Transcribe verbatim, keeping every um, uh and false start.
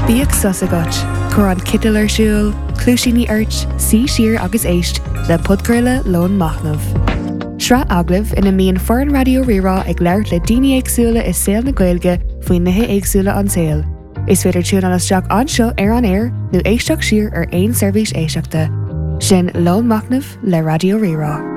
Bíag sus agat, chur an cidal ar siúl, clúisíní airt, sí siar agus éist le podcurla lón machnamh. Sra aglah ina míon foran radio rirá ag leirt le daoine éagsúla is saoil na Gaeilge faoin nithe éagsúla an saoil. Is féidir tún an isteach anseo ar an air nó éisteach siar ar aon seirbhís éisteachta. Sin lón machnamh le radio rirá.